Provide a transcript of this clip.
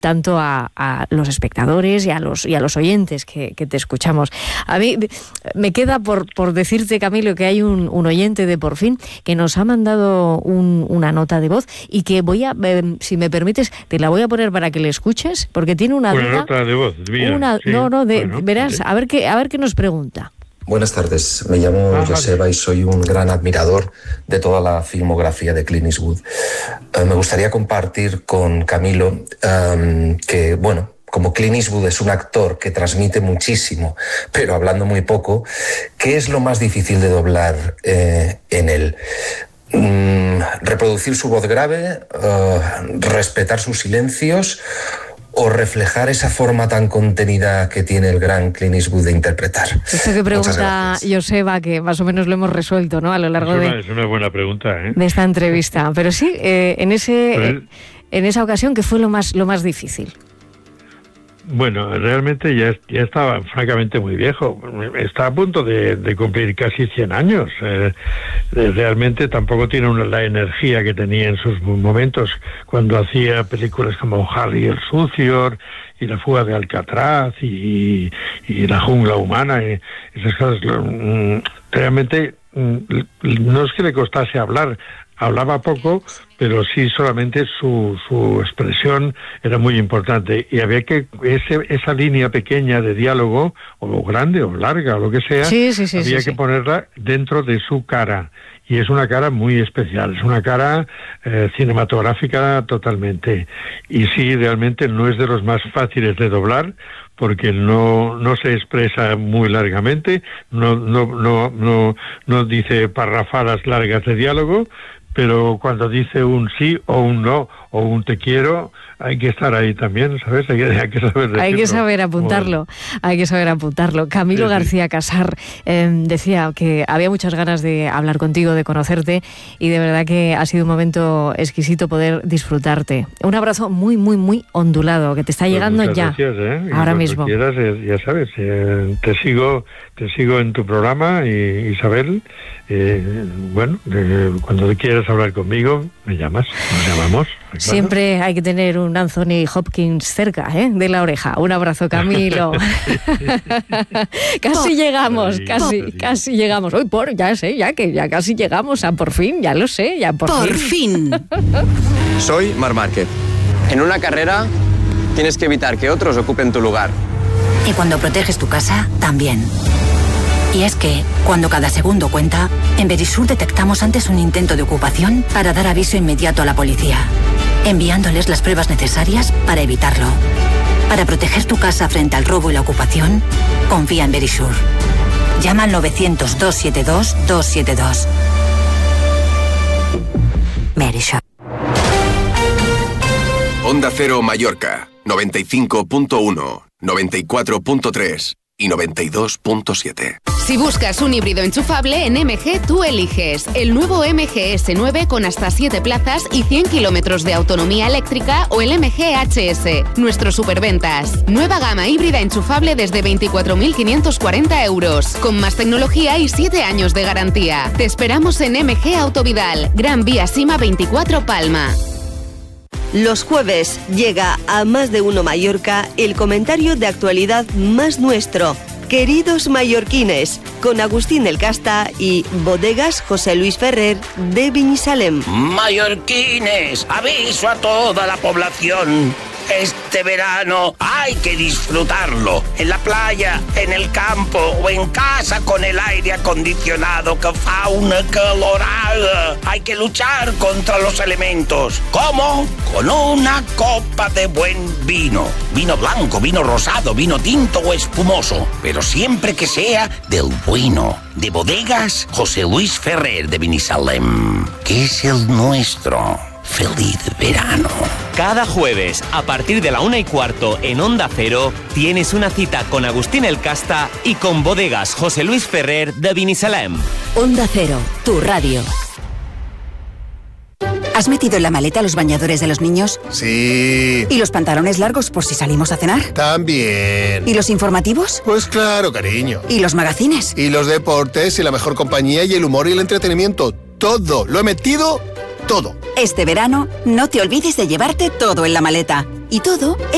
tanto a los espectadores y a los oyentes que te escuchamos. A mí me queda por decirte, Camilo, que hay un oyente de Por Fin que nos ha mandado una nota de voz y que voy a, si me permites, te la voy a poner para que le escuches, porque tiene una duda. Nota de voz, bien. Verás, sí. a ver qué nos pregunta. Buenas tardes, me llamo Joseba y soy un gran admirador de toda la filmografía de Clint Eastwood. Me gustaría compartir con Camilo que, bueno, como Clint Eastwood es un actor que transmite muchísimo, pero hablando muy poco, ¿qué es lo más difícil de doblar en él? ¿Reproducir su voz grave? ¿Respetar sus silencios? ¿O reflejar esa forma tan contenida que tiene el gran Clint Eastwood de interpretar? Esto que pregunta Joseba, que más o menos lo hemos resuelto, ¿no?, a lo largo es una buena pregunta, de esta entrevista. Pero sí, en esa ocasión, ¿qué fue lo más difícil? Bueno, realmente ya estaba francamente muy viejo. Está a punto de cumplir casi 100 años. Realmente tampoco tiene la energía que tenía en sus momentos cuando hacía películas como Harry el Sucio y La fuga de Alcatraz y La jungla humana. Esas cosas. Realmente no es que le costase hablar. Hablaba poco, pero sí solamente su expresión era muy importante. Y había que esa línea pequeña de diálogo, o grande o larga, o lo que sea, había que ponerla dentro de su cara. Y es una cara muy especial, es una cara cinematográfica totalmente. Y sí, realmente no es de los más fáciles de doblar, porque no se expresa muy largamente, no dice parrafadas largas de diálogo, pero cuando dice un sí o un no o un te quiero, hay que estar ahí también, ¿sabes? Hay que saber decirlo. Hay que saber apuntarlo, hay que saber apuntarlo. Camilo García Casar decía que había muchas ganas de hablar contigo, de conocerte, y de verdad que ha sido un momento exquisito poder disfrutarte. Un abrazo muy, muy, muy ondulado, que te está llegando ya. Gracias, ahora mismo. Quieras, ya sabes, te sigo en tu programa, y Isabel, cuando quieras hablar conmigo, me llamas, nos llamamos. Siempre hay que tener un Anthony Hopkins cerca, de la oreja. Un abrazo, Camilo. Casi llegamos, casi llegamos. Hoy ya casi llegamos a Por Fin, ya lo sé, ya por fin. Soy Marc Márquez. En una carrera tienes que evitar que otros ocupen tu lugar. Y cuando proteges tu casa, también. Y es que, cuando cada segundo cuenta, en Verisur detectamos antes un intento de ocupación para dar aviso inmediato a la policía, enviándoles las pruebas necesarias para evitarlo. Para proteger tu casa frente al robo y la ocupación, confía en Verisur. Llama al 900-272-272. Verisur. Onda Cero Mallorca, 95.1, 94.3 y 92.7. Si buscas un híbrido enchufable, en MG tú eliges el nuevo MG S9 con hasta 7 plazas y 100 kilómetros de autonomía eléctrica, o el MG HS, nuestros superventas. Nueva gama híbrida enchufable desde 24.540 euros, con más tecnología y 7 años de garantía. Te esperamos en MG Autovidal, Gran Vía Sima 24 Palma. Los jueves llega a Más de Uno Mallorca el comentario de actualidad más nuestro. Queridos mallorquines, con Agustín del Casta y Bodegas José Luis Ferrer de Binissalem. Mallorquines, aviso a toda la población. Este verano hay que disfrutarlo. En la playa, en el campo o en casa con el aire acondicionado que fa una calorada. Hay que luchar contra los elementos. ¿Cómo? Con una copa de buen vino. Vino blanco, vino rosado, vino tinto o espumoso. Pero siempre que sea del bueno. De Bodegas José Luis Ferrer de Binissalem, que es el nuestro. ¡Feliz verano! Cada jueves, a partir de la 1:15 en Onda Cero, tienes una cita con Agustín el Casta y con Bodegas José Luis Ferrer de Binissalem. Onda Cero, tu radio. ¿Has metido en la maleta los bañadores de los niños? Sí. ¿Y los pantalones largos por si salimos a cenar? También. ¿Y los informativos? Pues claro, cariño. ¿Y los magazines? Y los deportes y la mejor compañía y el humor y el entretenimiento. Todo. Lo he metido todo. Este verano, no te olvides de llevarte todo en la maleta. Y todo